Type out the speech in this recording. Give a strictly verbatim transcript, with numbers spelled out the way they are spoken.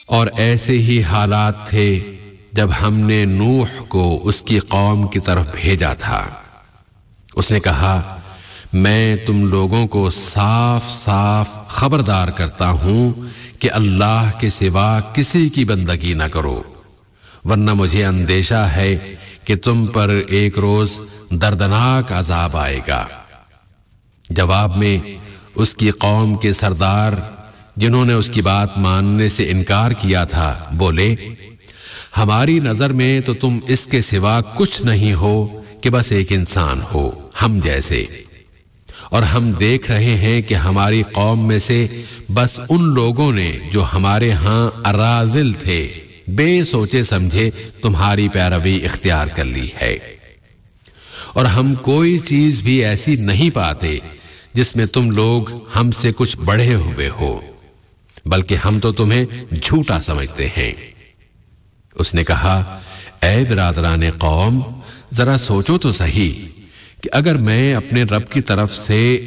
اور ایسے ہی حالات تھے جب ہم نے نوح کو اس کی قوم کی طرف بھیجا تھا۔ اس نے کہا میں تم لوگوں کو صاف صاف خبردار کرتا ہوں کہ اللہ کے سوا کسی کی بندگی نہ کرو، ورنہ مجھے اندیشہ ہے کہ تم پر ایک روز دردناک عذاب آئے گا۔ جواب میں اس کی قوم کے سردار جنہوں نے اس کی بات ماننے سے انکار کیا تھا بولے ہماری نظر میں تو تم اس کے سوا کچھ نہیں ہو کہ بس ایک انسان ہو ہم جیسے، اور ہم دیکھ رہے ہیں کہ ہماری قوم میں سے بس ان لوگوں نے جو ہمارے ہاں اراذل تھے بے سوچے سمجھے تمہاری پیروی اختیار کر لی ہے، اور ہم کوئی چیز بھی ایسی نہیں پاتے جس میں تم لوگ ہم سے کچھ بڑھے ہوئے ہو، بلکہ ہم تو تمہیں جھوٹا سمجھتے ہیں۔ اس نے کہا اے برادران قوم ذرا سوچو تو صحیح کہ اگر میں اپنے رب کی طرف سے